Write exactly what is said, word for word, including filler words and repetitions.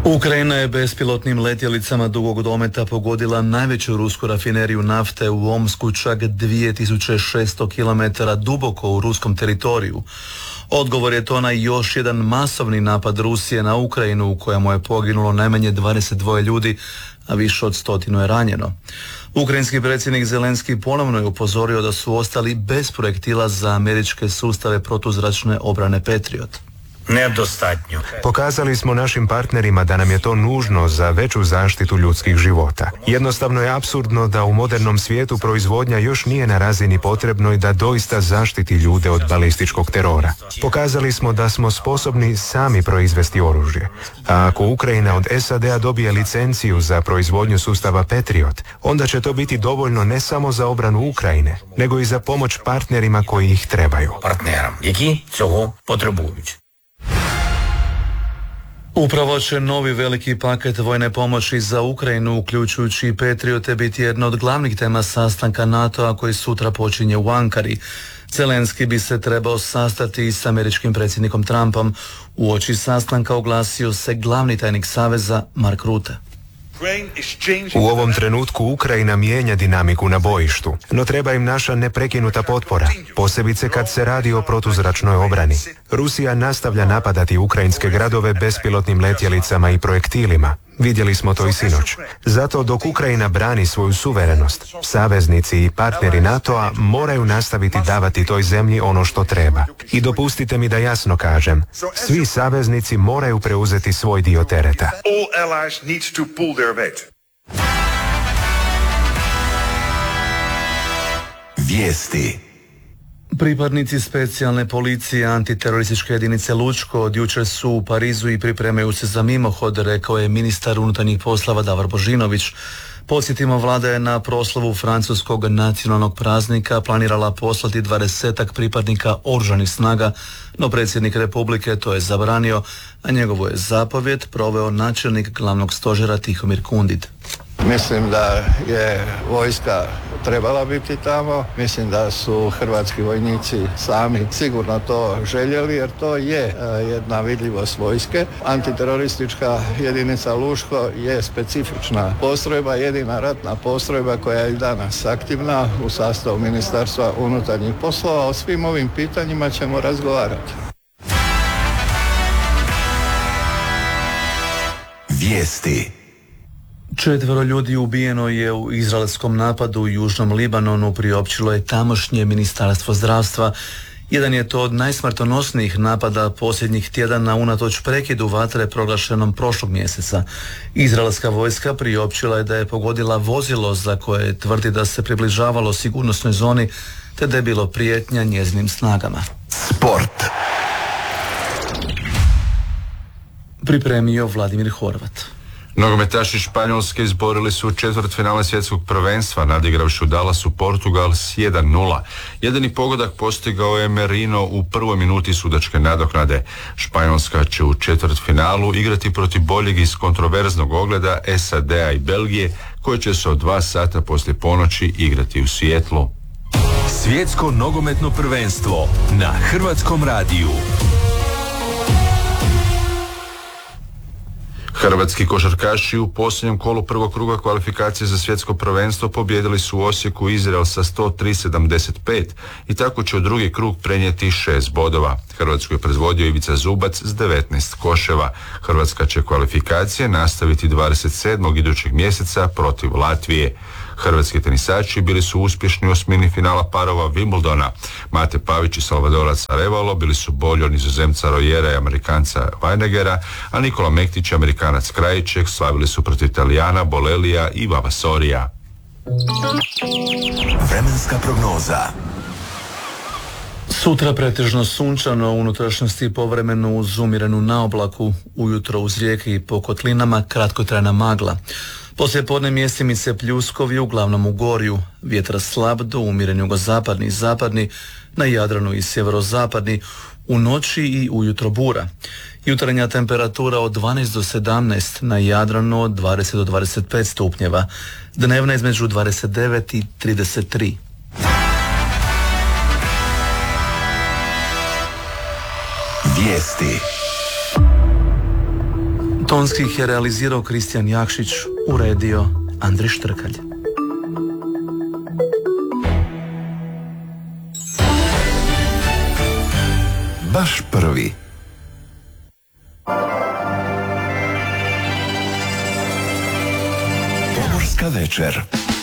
Ukrajina je bespilotnim letjelicama dugog dometa pogodila najveću rusku rafineriju nafte u Omsku, čak dvije tisuće šesto kilometara duboko u ruskom teritoriju. Odgovor je to na još jedan masovni napad Rusije na Ukrajinu u kojemu je poginulo najmanje dvadeset dva ljudi, a više od stotinu je ranjeno. Ukrajinski predsjednik Zelenski ponovno je upozorio da su ostali bez projektila za američke sustave protuzračne obrane Patriot. Nedostatnjo. Pokazali smo našim partnerima da nam je to nužno za veću zaštitu ljudskih života. Jednostavno je apsurdno da u modernom svijetu proizvodnja još nije na razini potrebnoj da doista zaštiti ljude od balističkog terora. Pokazali smo da smo sposobni sami proizvesti oružje. A ako Ukrajina od S A D-a dobije licenciju za proizvodnju sustava Patriot, onda će to biti dovoljno ne samo za obranu Ukrajine, nego i za pomoć partnerima koji ih trebaju. Partneram, які цього потребують. Upravo će novi veliki paket vojne pomoći za Ukrajinu, uključujući i Patriote, biti jedna od glavnih tema sastanka NATO-a koji sutra počinje u Ankari. Zelenski bi se trebao sastati s američkim predsjednikom Trumpom. Uoči sastanka oglasio se glavni tajnik Saveza Mark Rutte. U ovom trenutku Ukrajina mijenja dinamiku na bojištu, no treba im naša neprekinuta potpora, posebice kad se radi o protuzračnoj obrani. Rusija nastavlja napadati ukrajinske gradove bespilotnim letjelicama i projektilima. Vidjeli smo to i sinoć. Zato dok Ukrajina brani svoju suverenost, saveznici i partneri NATO-a moraju nastaviti davati toj zemlji ono što treba. I dopustite mi da jasno kažem, svi saveznici moraju preuzeti svoj dio tereta. Vijesti. Pripadnici specijalne policije antiterorističke jedinice Lučko od jučer su u Parizu i pripremaju se za mimohod, rekao je ministar unutarnjih poslova Davor Božinović. Podsjetimo, vlada je na proslavu francuskog nacionalnog praznika planirala poslati dvadesetak pripadnika oružanih snaga, no predsjednik Republike to je zabranio, a njegovu je zapovjed proveo načelnik glavnog stožera Tihomir Kundit. Mislim da je vojska trebala biti tamo, mislim da su hrvatski vojnici sami sigurno to željeli, jer to je jedna vidljivost vojske. Antiteroristička jedinica Luško je specifična postrojba, jedina ratna postrojba koja je i danas aktivna u sastavu Ministarstva unutarnjih poslova. O svim ovim pitanjima ćemo razgovarati. Vijesti. Četvero ljudi ubijeno je u izraelskom napadu u Južnom Libanonu, priopćilo je tamošnje ministarstvo zdravstva. Jedan je to od najsmrtonosnijih napada posljednjih tjedana unatoč prekidu vatre proglašenom prošlog mjeseca. Izraelska vojska priopćila je da je pogodila vozilo za koje tvrdi da se približavalo sigurnosnoj zoni te da je bilo prijetnja njezinim snagama. Sport. Pripremio Vladimir Horvat. Nogometaši Španjolske izborili su četvrtfinale svjetskog prvenstva, nadigravši u Dallasu Portugal s jedan nula. Jedini pogodak postigao je Merino u prvoj minuti sudačke nadoknade. Španjolska će u četvrtfinalu igrati protiv boljeg iz kontroverznog ogleda S A D-a i Belgije, koje će se od dva sata poslije ponoći igrati u Sijetlu. Svjetsko nogometno prvenstvo na Hrvatskom radiju. Hrvatski košarkaši u posljednjem kolu prvog kruga kvalifikacije za svjetsko prvenstvo pobijedili su u Osijeku Izrael sa sto tri sedamdeset pet i tako će u drugi krug prenijeti šest bodova. Hrvatsku je predvodio Ivica Zubac s devetnaest koševa. Hrvatska će kvalifikacije nastaviti dvadeset sedmog idućeg mjeseca protiv Latvije. Hrvatski tenisači bili su uspješni u osmini finala parova Wimbledona. Mate Pavić i Salvadorac Arevalo bili su bolji od Nizozemca Rojera i Amerikanca Weinegera, a Nikola Mektić i Amerikanac Krajiček slavili su protiv Italijana Bolelija i Vavasorija. Vremenska prognoza. Sutra pretežno sunčano, u unutrašnjosti povremeno uz umjerenu naoblaku, ujutro uz rijeke i po kotlinama kratkotrajna magla. Poslije podne mjestimice pljuskovi, uglavnom u gorju, vjetra slab do umjeren jugozapadni i zapadni, na Jadranu i sjeverozapadni, u noći i ujutro bura. Jutarnja temperatura od dvanaest do sedamnaest, na Jadranu od dvadeset do dvadeset pet stupnjeva, dnevna između dvadeset devet i trideset tri. Vijesti. Tonski ih je realizirao Kristijan Jakšić, uredio Andri Štrkalj. Baš prvi. Pomorska večer.